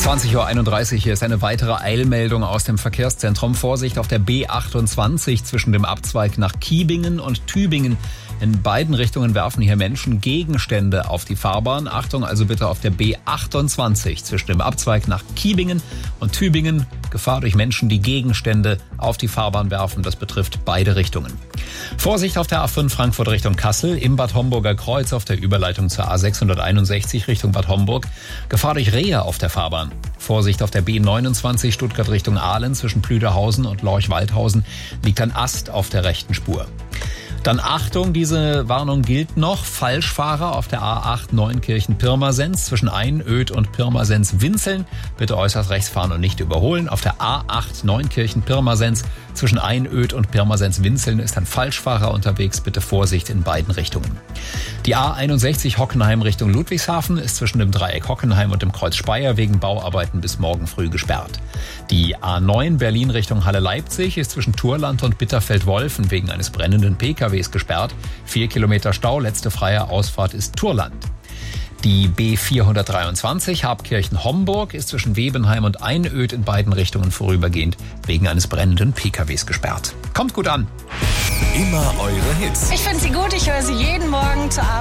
20:31 Uhr, hier ist eine weitere Eilmeldung aus dem Verkehrszentrum. Vorsicht auf der B28 zwischen dem Abzweig nach Kiebingen und Tübingen. In beiden Richtungen werfen hier Menschen Gegenstände auf die Fahrbahn. Achtung also bitte auf der B28 zwischen dem Abzweig nach Kiebingen und Tübingen. Gefahr durch Menschen, die Gegenstände auf die Fahrbahn werfen. Das betrifft beide Richtungen. Vorsicht auf der A5 Frankfurt Richtung Kassel, im Bad Homburger Kreuz auf der Überleitung zur A661 Richtung Bad Homburg. Gefahr durch Rehe auf der Fahrbahn. Vorsicht auf der B29 Stuttgart Richtung Aalen zwischen Plüderhausen und Lorch-Waldhausen liegt ein Ast auf der rechten Spur. Dann Achtung, diese Warnung gilt noch. Falschfahrer auf der A8 Neunkirchen-Pirmasens zwischen Einöd und Pirmasens-Winzeln. Bitte äußerst rechts fahren und nicht überholen. Auf der A8 Neunkirchen-Pirmasens zwischen Einöd und Pirmasens-Winzeln ist ein Falschfahrer unterwegs. Bitte Vorsicht in beiden Richtungen. Die A61 Hockenheim Richtung Ludwigshafen ist zwischen dem Dreieck Hockenheim und dem Kreuz Speyer wegen Bauarbeiten bis morgen früh gesperrt. Die A9 Berlin Richtung Halle-Leipzig ist zwischen Turland und Bitterfeld-Wolfen wegen eines brennenden PKWs gesperrt. 4 Kilometer Stau, letzte freie Ausfahrt ist Turland. Die B423 Habkirchen-Homburg ist zwischen Webenheim und Einöd in beiden Richtungen vorübergehend wegen eines brennenden PKWs gesperrt. Kommt gut an. Immer eure Hits. Ich finde sie gut, ich höre sie jeden Morgen zur Arbeit.